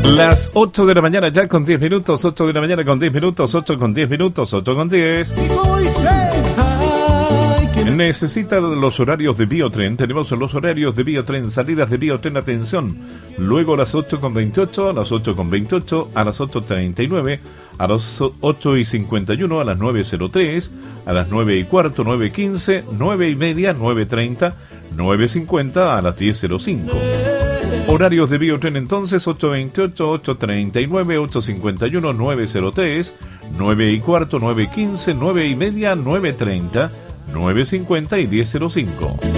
Las 8 de la mañana ya con 10 minutos, 8 de la mañana con 10 minutos, 8 con 10 minutos, 8 con 10. Necesita los horarios de Biotren. Tenemos los horarios de Biotren, salidas de Biotren, atención. Luego a las 8:28, a las 8:28, a las 8:39, a las 8:51, a las 9:03, a las 9:15, 9:15, 9:30, 9:30, 9:50, a las 10:05. Horarios de Biotren entonces, 8:28, 8:39, 8:51, 9:03, 9:15, 9:30, 9:30, 9:50 y 10:05.